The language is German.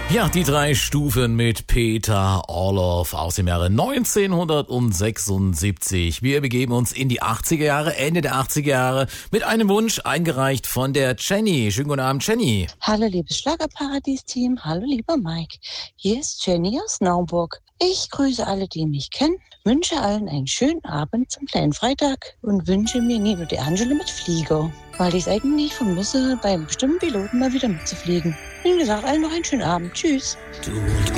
Ja, die 3 Stufen mit Peter Orloff aus dem Jahre 1976. Wir begeben uns in die 80er Jahre, Ende der 80er Jahre, mit einem Wunsch eingereicht von der Jenny. Schönen guten Abend, Jenny. Hallo, liebes Schlagerparadies-Team. Hallo, lieber Mike. Hier ist Jenny aus Naumburg. Ich grüße alle, die mich kennen, wünsche allen einen schönen Abend zum kleinen Freitag und wünsche mir Nino De Angelo mit Flieger, weil ich es eigentlich vermisse, beim bestimmten Piloten mal wieder mitzufliegen. Wie gesagt, allen noch einen schönen Abend. Tschüss. Du und